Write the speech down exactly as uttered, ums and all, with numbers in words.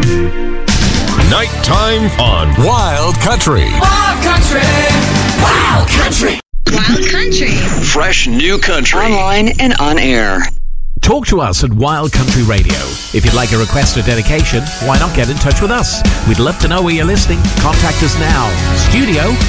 Nighttime on Wild Country. Wild Country. Wild Country. Wild Country. Fresh new country. Online and on air. Talk to us at Wild Country Radio. If you'd like a request or dedication, why not get in touch with us? We'd love to know where you're listening. Contact us now. Studio